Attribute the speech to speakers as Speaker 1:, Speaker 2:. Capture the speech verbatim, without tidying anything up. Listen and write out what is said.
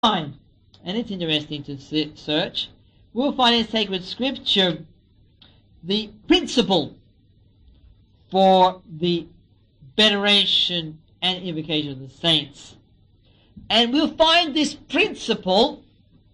Speaker 1: find, and it's interesting to search, we'll find in sacred scripture the principle for the veneration and invocation of the saints. And we'll find this principle